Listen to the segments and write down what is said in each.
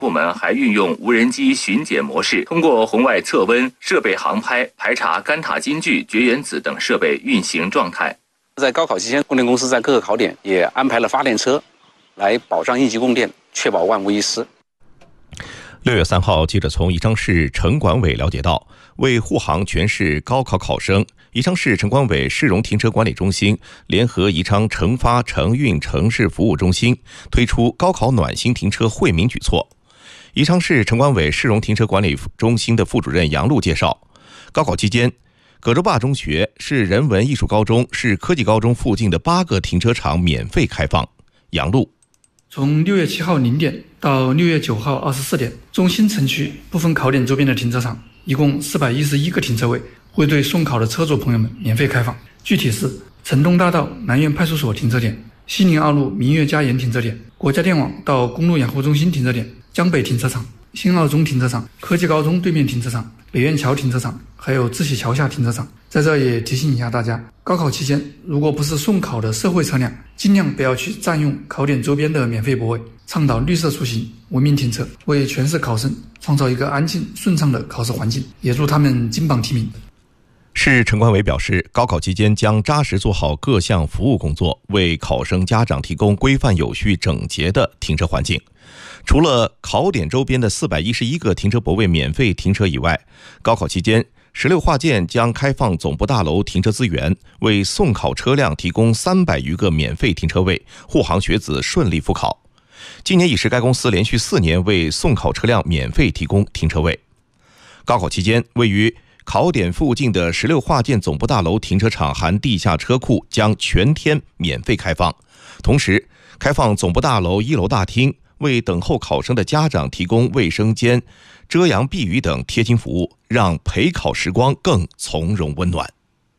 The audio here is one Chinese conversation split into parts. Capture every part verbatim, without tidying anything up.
部门还运用无人机巡检模式，通过红外测温、设备航拍排查干塔金聚、绝缘子等设备运行状态。 在高考期间，供电公司在各个考点也安排了发电车，来保障应急供电，确保万无一失。 六月三号，记者从宜昌市城管委了解到，为护航全市高考考生，宜昌市城管委市容停车管理中心联合宜昌城发城运城市服务中心推出高考暖心停车惠民举措。宜昌市城管委市容停车管理中心的副主任杨璐介绍，高考期间，葛洲坝中学、市人文艺术高中、市科技高中附近的八个停车场免费开放。杨璐。 从六月七号零点到六月九号二十四点，中心城区部分考点周边的停车场一共四百一十一个停车位，会对送考的车主朋友们免费开放。具体是城东大道南苑派出所停车点、西宁二路明月家园停车点、国家电网到公路养护中心停车点、江北停车场、新二中停车场、科技高中对面停车场、北苑桥停车场，还有自喜桥下停车场。在这也提醒一下大家，高考期间如果不是送考的社会车辆，尽量不要去占用考点周边的免费泊位，倡导绿色出行、文明停车，为全市考生创造一个安静顺畅的考试环境，也祝他们金榜题名。 市城管委表示，高考期间将扎实做好各项服务工作，为考生家长提供规范有序整洁的停车环境。除了考点周边的四百一十一个停车泊位免费停车以外，高考期间十六划件将开放总部大楼停车资源，为送考车辆提供三百余个免费停车位，护航学子顺利复考。今年已是该公司连续四年为送考车辆免费提供停车位。高考期间，位于考点附近的十六划件总部大楼停车场含地下车库将全天免费开放，同时开放总部大楼一楼大厅，为等候考生的家长提供卫生间、遮阳避雨等贴心服务，让陪考时光更从容温暖。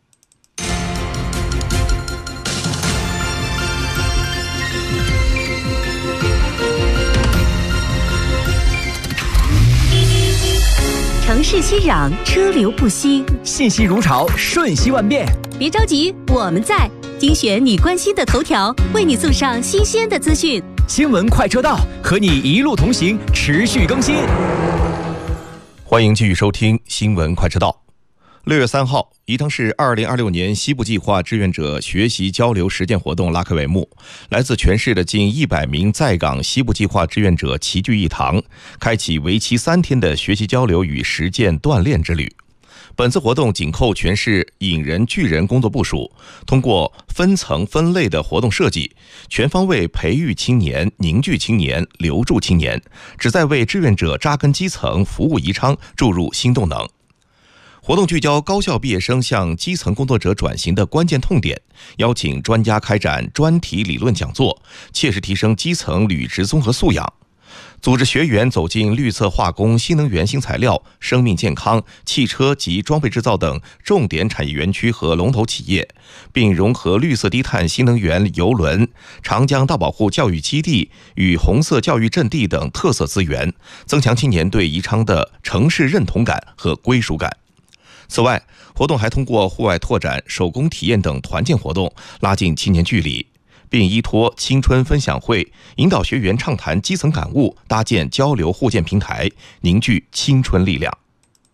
城市熙攘，车流不息， 信息如潮，瞬息万变。 别着急，我们在精选你关心的头条，为你送上新鲜的资讯。 新闻快车道，和你一路同行，持续更新。 欢迎继续收听新闻快车道。六月三号，宜昌市二零二六年西部计划志愿者学习交流实践活动拉开帷幕，来自全市的近一百名在岗西部计划志愿者齐聚一堂，开启为期三天的学习交流与实践锻炼之旅。本次活动紧扣全市引人聚人工作部署，通过分层分类的活动设计，全方位培育青年、凝聚青年、留住青年，旨在为志愿者扎根基层、服务宜昌注入新动能。活动聚焦高校毕业生向基层工作者转型的关键痛点，邀请专家开展专题理论讲座，切实提升基层履职综合素养。组织学员走进绿色化工、新能源新材料、生命健康、汽车及装备制造等重点产业园区和龙头企业，并融合绿色低碳新能源邮轮、长江大保护教育基地与红色教育阵地等特色资源，增强青年对宜昌的城市认同感和归属感。此外，活动还通过户外拓展、手工体验等团建活动，拉近青年距离，并依托青春分享会，引导学员畅谈基层感悟，搭建交流互鉴平台，凝聚青春力量。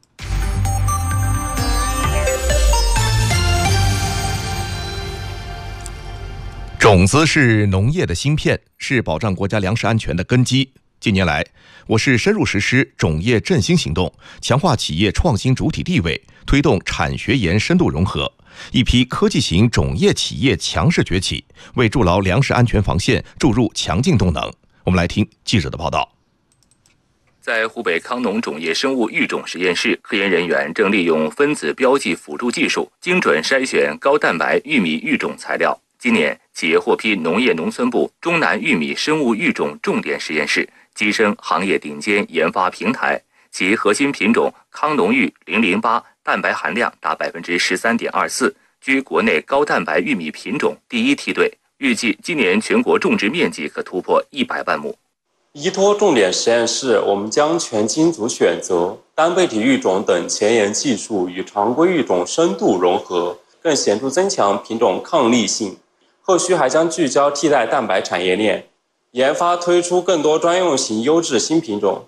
种子是农业的芯片，是保障国家粮食安全的根基。近年来，我市深入实施种业振兴行动，强化企业创新主体地位，推动产学研深度融合，一批科技型种业企业强势崛起，为筑牢粮食安全防线注入强劲动能。我们来听记者的报道。 在湖北康农种业生物育种实验室，科研人员正利用分子标记辅助技术，精准筛选高蛋白玉米育种材料。今年，企业获批农业农村部中南玉米生物育种重点实验室，跻身行业顶尖研发平台。其核心品种康农育零零八蛋白含量达百分之十三点二四，居国内高蛋白玉米品种第一梯队。预计今年全国种植面积可突破一百万亩。 依托重点实验室，我们将全基因组选择、单倍体育种等前沿技术与常规育种深度融合，更显著增强品种抗逆性。后续还将聚焦替代蛋白产业链， 研发推出更多专用型优质新品种。